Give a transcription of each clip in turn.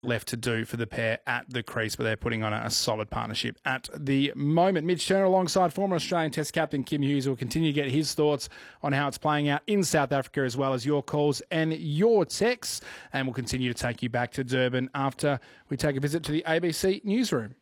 left to do for the pair at the crease, but they're putting on a solid partnership at the moment. Mitch Turner alongside former Australian Test captain Kim Hughes will continue to get his thoughts on how it's playing out in South Africa, as well as your calls and your texts. And we'll continue to take you back to Durban after we take a visit to the ABC newsroom.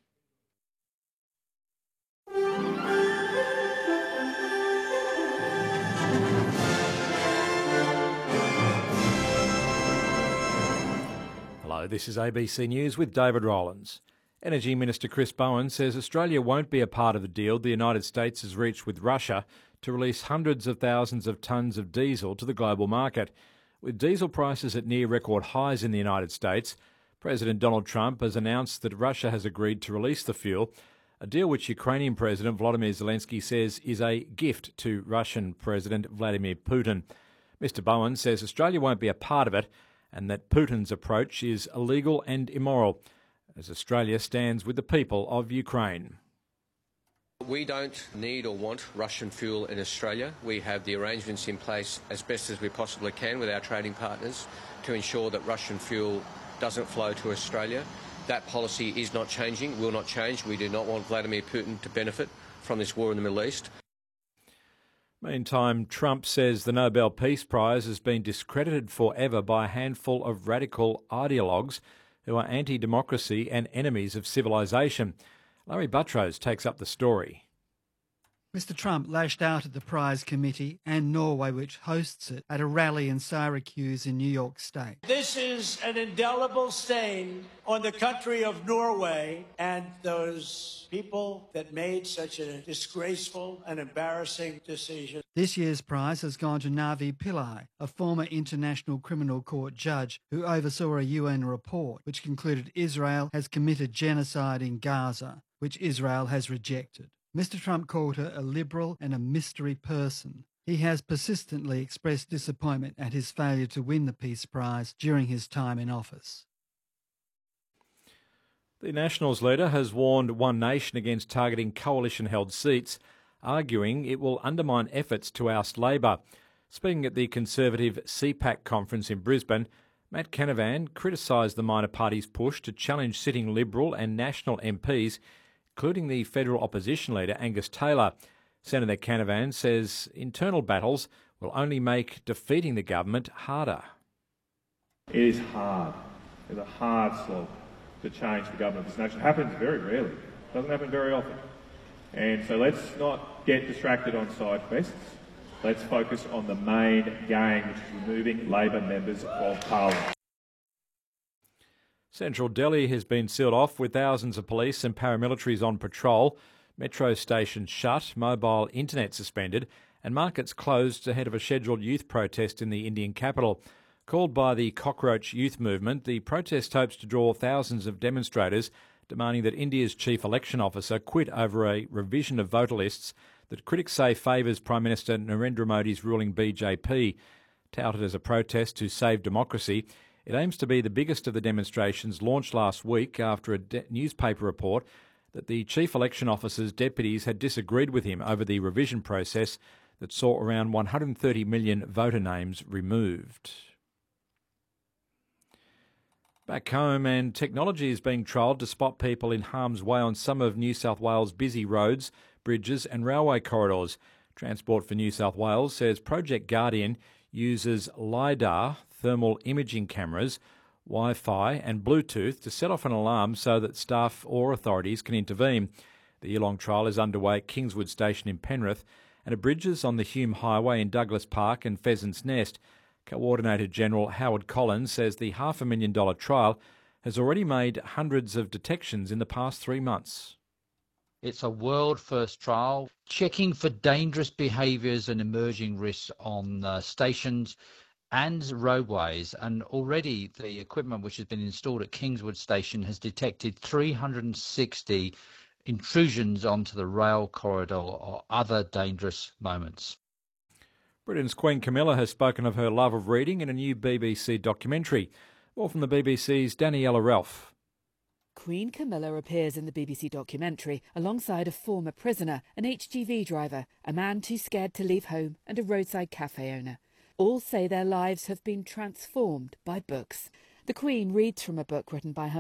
Hello, this is ABC News with David Rowlands. Energy Minister Chris Bowen says Australia won't be a part of the deal the United States has reached with Russia to release hundreds of thousands of tonnes of diesel to the global market. With diesel prices at near record highs in the United States, President Donald Trump has announced that Russia has agreed to release the fuel, a deal which Ukrainian President Volodymyr Zelensky says is a gift to Russian President Vladimir Putin. Mr Bowen says Australia won't be a part of it, and that Putin's approach is illegal and immoral, as Australia stands with the people of Ukraine. We don't need or want Russian fuel in Australia. We have the arrangements in place as best as we possibly can with our trading partners to ensure that Russian fuel doesn't flow to Australia. That policy is not changing, will not change. We do not want Vladimir Putin to benefit from this war in the Middle East. Meantime, Trump says the Nobel Peace Prize has been discredited forever by a handful of radical ideologues who are anti-democracy and enemies of civilisation. Larry Buttrose takes up the story. Mr Trump lashed out at the prize committee and Norway, which hosts it, at a rally in Syracuse in New York State. This is an indelible stain on the country of Norway and those people that made such a disgraceful and embarrassing decision. This year's prize has gone to Navi Pillai, a former International Criminal Court judge who oversaw a UN report which concluded Israel has committed genocide in Gaza, which Israel has rejected. Mr Trump called her a liberal and a mystery person. He has persistently expressed disappointment at his failure to win the Peace Prize during his time in office. The Nationals leader has warned One Nation against targeting coalition-held seats, arguing it will undermine efforts to oust Labor. Speaking at the Conservative CPAC conference in Brisbane, Matt Canavan criticised the minor party's push to challenge sitting Liberal and National MPs, including the federal opposition leader Angus Taylor. Senator Canavan says internal battles will only make defeating the government harder. It is hard. It's a hard slog to change the government of this nation. It happens very rarely. It doesn't happen very often. And so let's not get distracted on side quests. Let's focus on the main game, which is removing Labor members of Parliament. Central Delhi has been sealed off with thousands of police and paramilitaries on patrol, metro stations shut, mobile internet suspended, and markets closed ahead of a scheduled youth protest in the Indian capital. Called by the Cockroach Youth Movement, the protest hopes to draw thousands of demonstrators demanding that India's chief election officer quit over a revision of voter lists that critics say favours Prime Minister Narendra Modi's ruling BJP. Touted as a protest to save democracy, it aims to be the biggest of the demonstrations launched last week after a newspaper report that the chief election officer's deputies had disagreed with him over the revision process that saw around 130 million voter names removed. Back home, and technology is being trialled to spot people in harm's way on some of New South Wales' busy roads, bridges and railway corridors. Transport for New South Wales says Project Guardian uses LiDAR, thermal imaging cameras, Wi-Fi and Bluetooth to set off an alarm so that staff or authorities can intervene. The year-long trial is underway at Kingswood Station in Penrith and at bridges on the Hume Highway in Douglas Park and Pheasants Nest. Coordinator General Howard Collins says the $500,000 trial has already made hundreds of detections in the past 3 months. It's a world-first trial, checking for dangerous behaviours and emerging risks on stations and roadways. And already the equipment which has been installed at Kingswood Station has detected 360 intrusions onto the rail corridor or other dangerous moments. Britain's Queen Camilla has spoken of her love of reading in a new BBC documentary. More from the BBC's Daniela Ralph. Queen Camilla appears in the BBC documentary alongside a former prisoner, an HGV driver, a man too scared to leave home and a roadside cafe owner. All say their lives have been transformed by books. The Queen reads from a book written by her